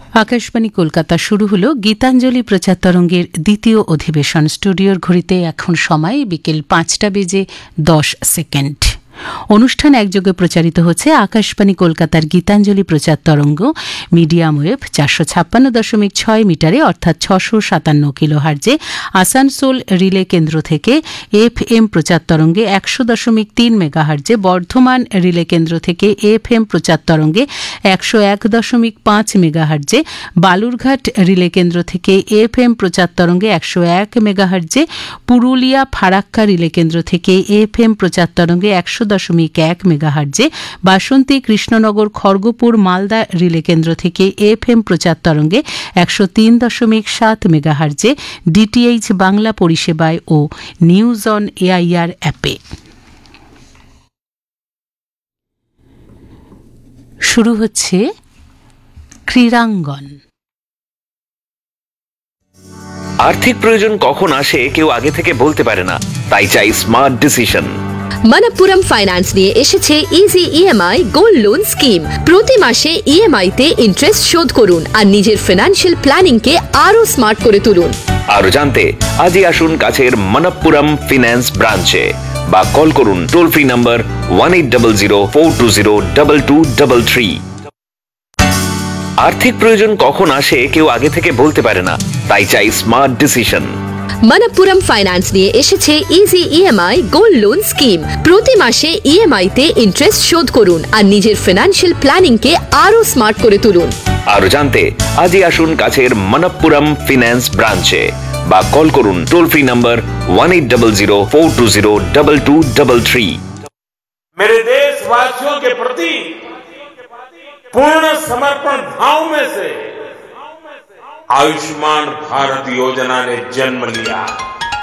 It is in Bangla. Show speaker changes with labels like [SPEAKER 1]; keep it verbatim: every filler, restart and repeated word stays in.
[SPEAKER 1] আকাশবাণী কলকাতা শুরু হল গীতাঞ্জলি প্রচার তরঙ্গের দ্বিতীয় অধিবেশন। স্টুডিওর ঘড়িতে এখন সময় বিকেল পাঁচটা বেজে দশ সেকেন্ড। অনুষ্ঠান একযোগে প্রচারিত হচ্ছে আকাশবাণী কলকাতার গীতাঞ্জলি প্রচার তরঙ্গ মিডিয়াম ওয়েভ চারশো ছাপ্পান্ন দশমিক ছয় মিটারে অর্থাৎ ছশো সাতান্ন কিলো হার্জে, আসানসোল রিলে কেন্দ্র থেকে এফ এম প্রচার তরঙ্গে একশো দশমিক তিন মেগা হার্জে, বর্ধমান রিলে কেন্দ্র থেকে এফ এম প্রচার তরঙ্গে একশো এক দশমিক পাঁচ মেগা হার্জে, বালুরঘাট রিলে কেন্দ্র থেকে এফ এম প্রচার তরঙ্গে একশো এক মেগা হার্জে, পুরুলিয়া ফারাক্কা রিলে কেন্দ্র থেকে এফ এম প্রচার তরঙ্গে একশো দশমিক এক মেগাহার্জে, বাসন্তী কৃষ্ণনগর খড়গপুর মালদা রিলে কেন্দ্র থেকে এফ এম প্রচার তরঙ্গে একশো তিন দশমিক সাত মেগাহার্জে, ডিটিএইচ বাংলা পরিষেবায় ও নিউজ অন এআইআর অ্যাপে। শুরু হচ্ছে ক্রীড়াঙ্গন।
[SPEAKER 2] আর্থিক প্রয়োজন কখন আসে কেউ আগে থেকে বলতে পারে না, তাই চাই স্মার্ট ডিসিশন।
[SPEAKER 3] মনপ্পুরম ফাইন্যান্স নিয়ে এসেছে easy EMI gold loan scheme. প্রতি মাসে ইএমআই তে ইন্টারেস্ট শোধ করুন আর নিজের ফিনান্সিয়াল প্ল্যানিং কে আরো স্মার্ট করে তুলুন।
[SPEAKER 2] আরো জানতে আজই আসুন কাছের মনপ্পুরম ফিন্যান্স ব্রাঞ্চে বা কল করুন toll free number one eight double zero four two zero double two double three. আর্থিক প্রয়োজন কখন আসে কেউ আগে থেকে বলতে পারে না, তাই চাই স্মার্ট ডিসিশন।
[SPEAKER 3] মনপ্পুরম ফাইন্যান্স নিয়ে এসেছে easy EMI gold loan scheme. প্রতি মাসে ইএমআই তে ইন্টারেস্ট শোধ করুন আর নিজের ফিনান্সিয়াল প্ল্যানিং কে আরো স্মার্ট করে তুলুন।
[SPEAKER 2] আরো জানতে আজই আসুন কাছের মনপ্পুরম ফিন্যান্স ব্রাঞ্চে বা কল করুন toll free number one eight double zero four two zero double two double three.
[SPEAKER 4] मेरे देशवासियों के प्रति पूर्ण समर्पण भाव में से आयुष्मान भारत योजना ने जन्म लिया।